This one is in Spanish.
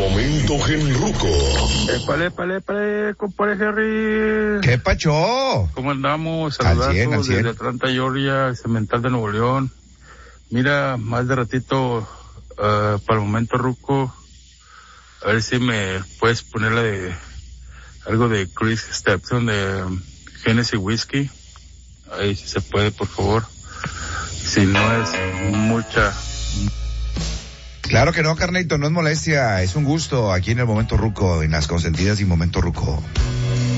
Momento Genruco. Épale, compadre Jerry. ¿Qué pacho? ¿Cómo andamos? Saludazos desde Atlanta, Georgia, Cemental de Nuevo León. Mira, más de ratito, para el Momento Ruco, a ver si me puedes ponerle algo de Chris Stapleton de Genesis Whiskey. Ahí si se puede, por favor. Si no es mucha. Claro que no, carnito, no es molestia, es un gusto aquí en el Momento Ruco, en las consentidas y Momento Ruco.